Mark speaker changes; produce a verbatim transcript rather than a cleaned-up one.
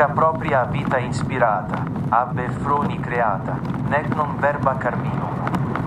Speaker 1: Nica propria vita inspirata, abbe froni creata, nec non verba carmino.